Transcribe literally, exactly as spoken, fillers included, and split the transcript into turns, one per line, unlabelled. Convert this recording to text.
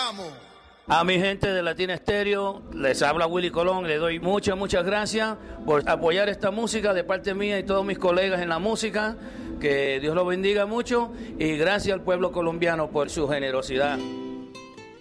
amo.
A mi gente de Latina Estéreo, les habla Willy Colón, le doy muchas, muchas gracias por apoyar esta música de parte mía y todos mis colegas en la música, que Dios los bendiga mucho y gracias al pueblo colombiano por su generosidad.